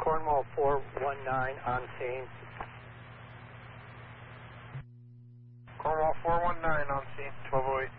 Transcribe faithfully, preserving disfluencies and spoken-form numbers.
Cornwall four one nine on scene. Cornwall four one nine on scene, twelve oh eight.